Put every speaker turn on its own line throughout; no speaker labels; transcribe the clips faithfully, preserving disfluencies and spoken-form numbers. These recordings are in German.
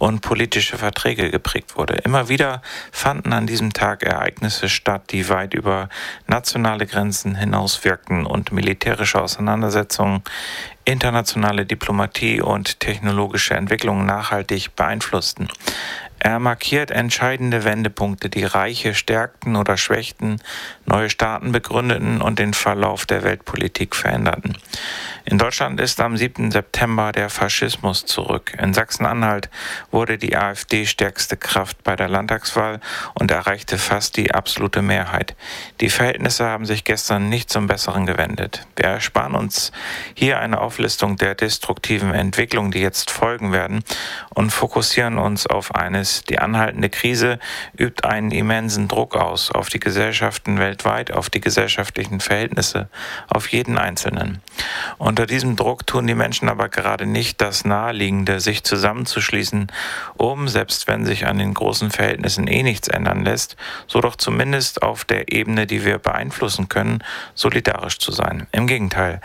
und politische Verträge geprägt wurde. Immer wieder fanden an diesem Tag Ereignisse statt, die weit über nationale Grenzen hinaus wirkten und militärische Auseinandersetzungen, internationale Diplomatie und technologische Entwicklungen nachhaltig beeinflussten. Er markiert entscheidende Wendepunkte, die Reiche stärkten oder schwächten, neue Staaten begründeten und den Verlauf der Weltpolitik veränderten. In Deutschland ist am siebten September der Faschismus zurück. In Sachsen-Anhalt wurde die AfD stärkste Kraft bei der Landtagswahl und erreichte fast die absolute Mehrheit. Die Verhältnisse haben sich gestern nicht zum Besseren gewendet. Wir ersparen uns hier eine Auflistung der destruktiven Entwicklungen, die jetzt folgen werden, und fokussieren uns auf eines: Die anhaltende Krise übt einen immensen Druck aus auf die Gesellschaften weltweit, auf die gesellschaftlichen Verhältnisse, auf jeden Einzelnen. Unter diesem Druck tun die Menschen aber gerade nicht das Naheliegende, sich zusammenzuschließen, um, selbst wenn sich an den großen Verhältnissen eh nichts ändern lässt, so doch zumindest auf der Ebene, die wir beeinflussen können, solidarisch zu sein. Im Gegenteil.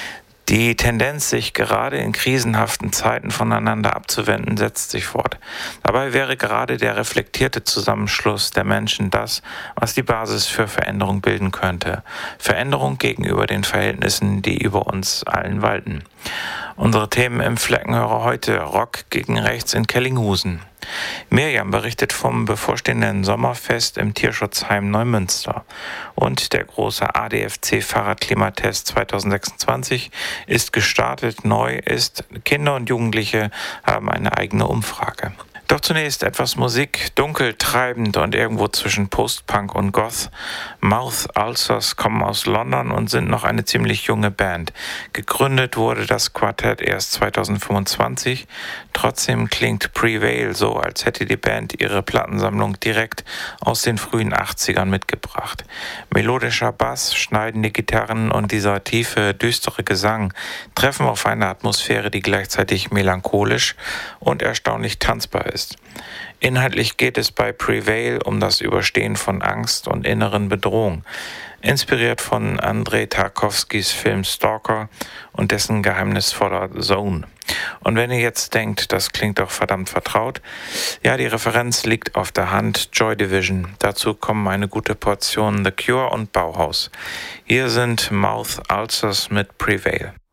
Die Tendenz, sich gerade in krisenhaften Zeiten voneinander abzuwenden, setzt sich fort. Dabei wäre gerade der reflektierte Zusammenschluss der Menschen das, was die Basis für Veränderung bilden könnte. Veränderung gegenüber den Verhältnissen, die über uns allen walten. Unsere Themen im Fleckenhörer heute: Rock gegen Rechts in Kellinghusen. Mirjam berichtet vom bevorstehenden Sommerfest im Tierschutzheim Neumünster. Und der große A D F C-Fahrradklimatest zweitausendsechsundzwanzig ist gestartet. Neu ist: Kinder und Jugendliche haben eine eigene Umfrage. Doch zunächst etwas Musik, dunkel, treibend und irgendwo zwischen Post-Punk und Goth. Mouth Ulcers kommen aus London und sind noch eine ziemlich junge Band. Gegründet wurde das Quartett erst zweitausendfünfundzwanzig. Trotzdem klingt Prevail so, als hätte die Band ihre Plattensammlung direkt aus den frühen achtzigern mitgebracht. Melodischer Bass, schneidende Gitarren und dieser tiefe, düstere Gesang treffen auf eine Atmosphäre, die gleichzeitig melancholisch und erstaunlich tanzbar ist. Ist. Inhaltlich geht es bei Prevail um das Überstehen von Angst und inneren Bedrohung, inspiriert von Andrei Tarkowskis Film Stalker und dessen geheimnisvoller Zone. Und wenn ihr jetzt denkt, das klingt doch verdammt vertraut, ja, die Referenz liegt auf der Hand: Joy Division. Dazu kommen eine gute Portion The Cure und Bauhaus. Hier sind Mouth Ulcers mit Prevail.